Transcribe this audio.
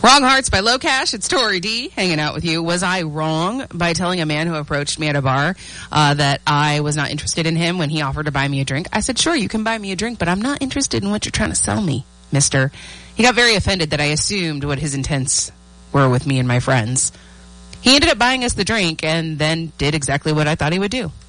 Wrong Hearts by Low Cash. It's Tori D hanging out with you. Was I wrong by telling a man who approached me at a bar that I was not interested in him when he offered to buy me a drink? I said, sure, you can buy me a drink, but I'm not interested in what you're trying to sell me, mister. He got very offended that I assumed what his intents were with me and my friends. He ended up buying us the drink and then did exactly what I thought he would do.